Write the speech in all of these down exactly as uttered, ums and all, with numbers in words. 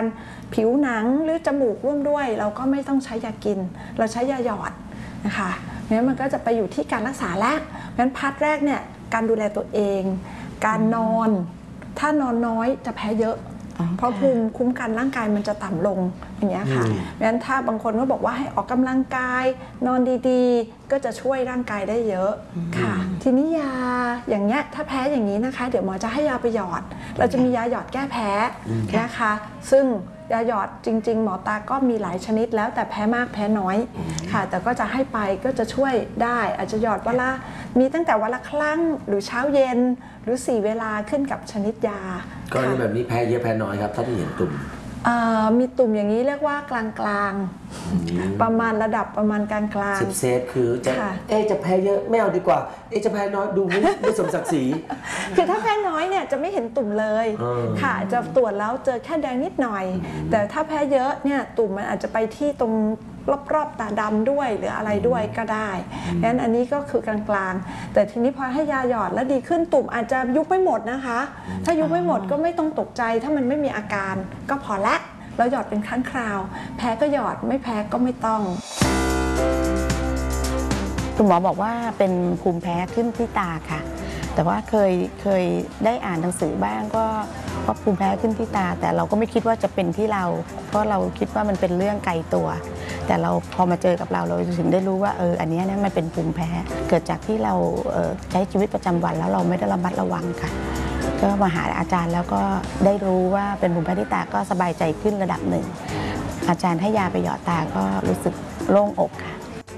การผิวหนังหรือจมูกร่วมด้วยเราก็ไม่ต้องใช้ยากินเราใช้ยาหยอดนะคะงั้นมันก็จะไปอยู่ที่การรักษาแล้วงั้นพาร์ทแรกเนี่ยการดูแลตัวเองการนอนถ้านอนน้อยจะแพ้เยอะเพราะภูมิคุ้มกันร่างกายมันจะต่ำลงอย่างเงี้ยค่ะงั้นถ้าบางคนก็บอกว่าให้ออกกำลังกายนอนดีๆก็จะช่วยร่างกายได้เยอะค่ะทีนี้ยาอย่างเงี้ยถ้าแพ้อย่างนี้นะคะเดี๋ยวหมอจะให้ยาไปหยอดเราจะมียาหยอดแก้แพ้นะคะซึ่งยาหยอดจริงๆหมอตาก็มีหลายชนิดแล้วแต่แพ้มากแพ้น้อยค่ะแต่ก็จะให้ไปก็จะช่วยได้อาจจะหยอดวันละมีตั้งแต่วันละครั้งหรือเช้าเย็นหรือสี่เวลาขึ้นกับชนิดยาก็แบบนี้แพ้เยอะแพ้น้อยครับถ้าที่เห็นตุ่มมีตุ่มอย่างนี้เรียกว่ากลางๆประมาณระดับประมาณกลางๆเซฟเซฟคือจะเอ๊จะแพ้เยอะไม่เอาดีกว่าเอ๊จะแพ้น้อยดูไม่ไม่สมศักดิ์ศรีคือถ้าแพ้น้อยเนี่ยจะไม่เห็นตุ่มเลยค่ะจะตรวจแล้วเจอแค่แดงนิดหน่อยแต่ถ้าแพ้เยอะเนี่ยตุ่มมันอาจจะไปที่ตรงรอบๆตาดำด้วยหรืออะไรด้วยก็ได้งั้นอันนี้ก็คือกลางๆแต่ทีนี้พอให้ยาหยอดแล้วดีขึ้นตุ่มอาจจะยุบไม่หมดนะคะถ้ายุบไม่หมดก็ไม่ต้องตกใจถ้ามันไม่มีอาการก็พอละเราหยอดเป็นครั้งคราวแพ้ก็หยอดไม่แพ้ก็ไม่ต้องคุณหมอบอกว่าเป็นภูมิแพ้ขึ้นที่ตาค่ะแต่ว่าเคยเคยได้อ่านหนังสือบ้างก็ว่าภูมิแพ้ขึ้นที่ตาแต่เราก็ไม่คิดว่าจะเป็นที่เราเพราะเราคิดว่ามันเป็นเรื่องไกลตัวแต่เราพอมาเจอกับเราเราถึงได้รู้ว่าเอออันนี้เนี่ยมันเป็นภูมิแพ้เกิดจากที่เราใช้ชีวิตประจำวันแล้วเราไม่ได้ระมัดระวังค่ะก็มาหาอาจารย์แล้วก็ได้รู้ว่าเป็นภูมิแพ้ที่ตาก็สบายใจขึ้นระดับหนึ่งอาจารย์ให้ยาไปหยอดตาก็รู้สึกโล่งอกค่ะ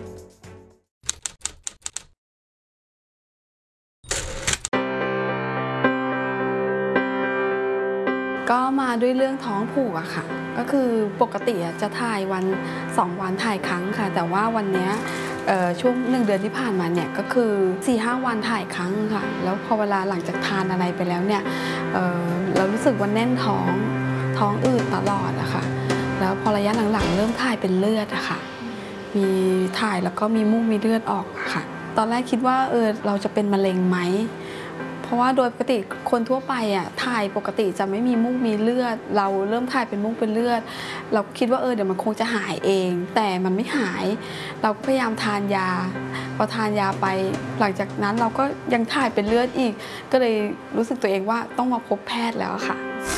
ก็มาด้วยเรื่องท้องผูกอะค่ะก็คือปกติจะถ่ายวันสองวันถ่ายครั้งค่ะแต่ว่าวันนี้ช่วงหนึ่งเดือนที่ผ่านมาเนี่ยก็คือ สี่ห้า วันถ่ายครั้งค่ะแล้วพอเวลาหลังจากทานอะไรไปแล้วเนี่ย เ, เรารู้สึกว่าแน่นท้องท้องอืดตลอดอะค่ะแล้วพอระยะหลังๆเริ่มถ่ายเป็นเลือดอะค่ะมีถ่ายแล้วก็มีมูกมีเลือดออกอะค่ะตอนแรกคิดว่าเออเราจะเป็นมะเร็งไหมเพราะว่าโดยปกติคนทั่วไปอ่ะถ่ายปกติจะไม่มีมูกมีเลือดเราเริ่มถ่ายเป็นมูกเป็นเลือดเราคิดว่าเออเดี๋ยวมันคงจะหายเองแต่มันไม่หายเราก็พยายามทานยาพอทานยาไปหลังจากนั้นเราก็ยังถ่ายเป็นเลือดอีกก็เลยรู้สึกตัวเองว่าต้องมาพบแพทย์แล้วค่ะ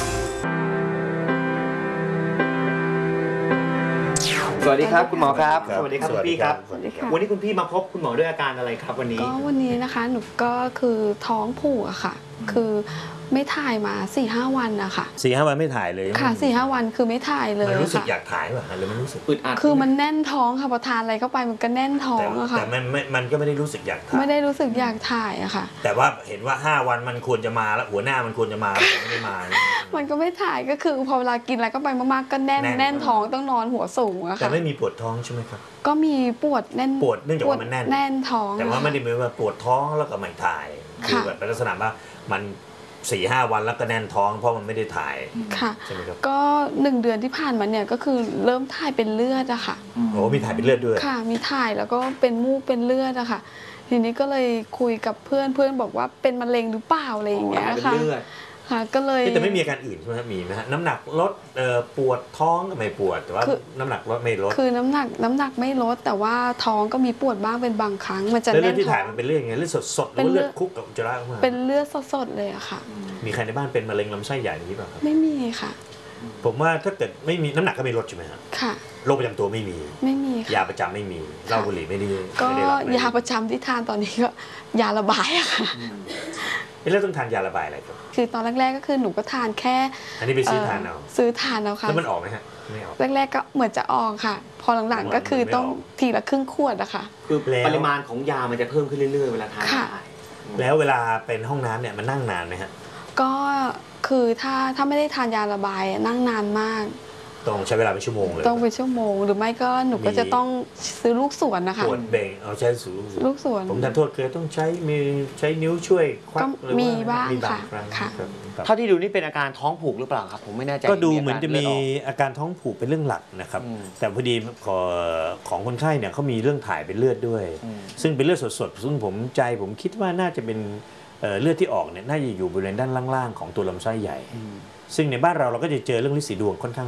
สวัสดีครับคุณหมอครับสวัสดีครับคุณพี่ครับวันนี้คุณพี่มาพบคุณหมอด้วยอาการอะไรครับวันนี้ก็วันนี้นะคะหนูก็คือท้องผูกอะค่ะคือไม่ถ่ายมา สี่ห้า วันนะคะสี่ห้า วันไม่ถ่ายเลยค่ะ สี่ห้า วันคือไม่ถ่ายเลยมันรู้สึกอยากถ่ายป่ะหรือมันรู้สึกอึดอัดคือมันแน่นท้องค่ะพอทานอะไรเข้าไปมันก็แน่นท้องอะค่ะแต่มันมันก็ไม่ได้รู้สึกอยากถ่ายไม่ได้รู้สึกอยากถ่ายอะค่ะแต่ว่าเห็นว่าห้าวันมันควรจะมาแล้วหัวหน้ามันควรจะมาแต่ไม่ได้มามันก็ไม่ถ่ายก็คือพอเวลากินอะไรเข้าไปมากๆก็แน่นแน่นท้องต้องนอนหัวสูงอะค่ะแต่ไม่มีปวดท้องใช่ไหมครับก็มีปวดแน่นปวดเนื่องจากว่ามันแน่นแน่นท้องแต่ว่าไม่ได้หมายว่าปวดท้องแล้วก็ไม่ถ่ายคือแบบเป็นลักษณะว่ามันสี่ห้าวันแล้วก็แน่นท้องเพราะมันไม่ได้ถ่ายค่ะใช่ไหมครับก็หนึ่งเดือนที่ผ่านมาเนี่ยก็คือเริ่มถ่ายเป็นเลือดอะค่ะโอ้มีถ่ายเป็นเลือดด้วยค่ะมีถ่ายแล้วก็เป็นมูกเป็นเลือดอะค่ะทีนี้ก็เลยคุยกับเพื่อนเพื่อนบอกว่าเป็นมะเร็งหรือเปล่าอะไรอย่างเงี้ยค่ะค่ะก็เลยแต่ไม่มีอาการอื่นใช่ไหมมีไหมฮะน้ำหนักลดปวดท้องก็ไม่ปวดแต่ว่าน้ำหนักลดไม่ลดคือน้ำหนักน้ำหนักไม่ลดแต่ว่าท้องก็มีปวดบ้างเป็นบางครั้งมันจะแน่นท้องเลือดที่ถ่ายมันเป็นเลือดไงเลือดสดสดหรือเลือดคุกกับอุจจาระออกมาเป็นเลือดสดๆเลยอะค่ะมีใครในบ้านเป็นมะเร็งลำไส้ใหญ่หรือเปล่าครับไม่มีค่ะผมว่าถ้าเกิดไม่มีน้ำหนักก็ไม่ลดใช่ไหมครับค่ะโรคประจำตัวไม่มีไม่มียาประจำไม่มีเหล้าบุหรี่ไม่ได้ก็ยาประจำที่ทานตอนนี้ก็ยาระบายอะค่ะแล้วต้องทานยาระบายอะไรครับคือตอนแรกๆก็คือหนูก็ทานแค่อันนี้ไปซื้อทานเอาซื้อทานเอาค่ะแล้วมันออกไหมฮะไม่ออกแรกๆก็เหมือนจะออกค่ะพอหลังๆก็คือต้องทีละครึ่งขวดอะค่ะคือปริมาณของยามันจะเพิ่มขึ้นเรื่อยๆเวลาทานแล้วเวลาเป็นห้องน้ำเนี่ยมันนั่งนานไหมฮะก็คือถ้าถ้าไม่ได้ทานยาระบายนั่งนานมากต้องใช้เวลาเป็นชั่วโมงเลยต้องเป็นชั่วโมงหรือไม่ก็หนูก็จะต้องซื้อลูกสวนนะคะปวดเบ่งเอาใช้สูลูกสวนผมทานโทษเคยต้องใช้มีใช้นิ้วช่วยควักหรือว่ามีบ้างค่ะเท่าที่ดูนี่เป็นอาการท้องผูกหรือเปล่าครับผมไม่แน่ใจก็ดูเหมือนจะมีอาการท้องผูกเป็นเรื่องหลักนะครับแต่พอดีของคนไข้เนี่ยเขามีเรื่องถ่ายเป็นเลือดด้วยซึ่งเป็นเลือดสดๆซึ่งผมใจผมคิดว่าน่าจะเป็นเลือดที่ออกเนี่ยน่าจะอยู่บริเวณด้านล่างๆของตัวลำไส้ใหญ่ซึ่งในบ้านเราเราก็จะเจอเรื่องฤทธิ์สีดวงค่อนข้าง